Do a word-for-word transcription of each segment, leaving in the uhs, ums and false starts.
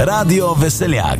Radio Veseljak.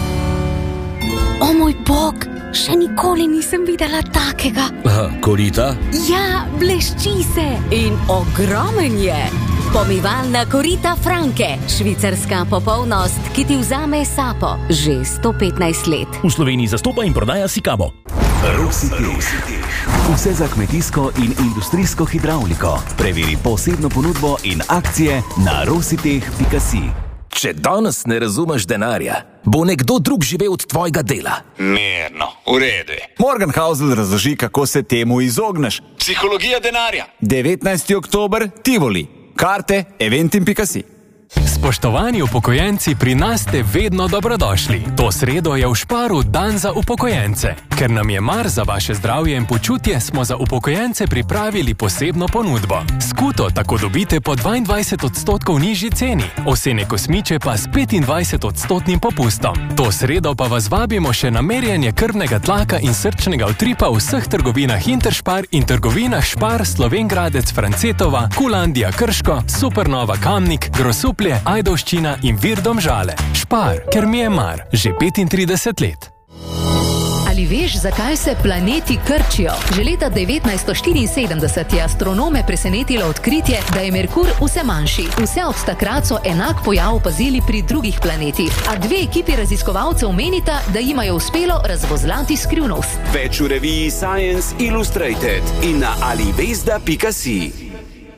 O moj bog, še nikoli nisem videla takega. Aha, korita? Ja, blešči se in ogromen je. Pomivalna korita Franke, švicarska popolnost, ki ti vzame sapo že sto petnajst let. V Sloveniji zastopa in prodaja Sikabo. Rositeh. Vse za kmetijsko in industrijsko hidravliko. Preveri posebno ponudbo in akcije na rositeh pika si. Če danes ne razumeš denarja, bo nekdo drug živel od tvojega dela. Mirno, v redu. Morgan Housel razloži, kako se temu izogneš. Psihologija denarja. devetnajsti oktober, Tivoli. Karte eventim pika si. Spoštovani upokojenci, pri nas ste vedno dobrodošli. To sredo je v Šparu dan za upokojence. Ker nam je mar za vaše zdravje in počutje, smo za upokojence pripravili posebno ponudbo. Skuto tako dobite po dvaindvajset odstotkov nižji ceni, ovsene kosmiče pa s petindvajset odstotnim popustom. To sredo pa vas vabimo še na merjenje krvnega tlaka in srčnega utripa v vseh trgovinah Interspar in trgovinah Špar, Slovengradec, Francetova, Kulandija Krško, Supernova Kamnik, Grosuplje, Ajdovščina in Vir Domžale. Špar, ker mi je mar, že petintrideset let. Ali veš, zakaj se planeti krčijo? Že leta devetnajststo štiriinsedemdeset je astronome presenetilo odkritje, da je Merkur vse manjši. Vse od takrat so enak pojav opazili pri drugih planetih, a dve ekipi raziskovalcev menita, da jima je uspelo razvozlati skrivnost. Več v reviji Science Illustrated in na alivesda pika si.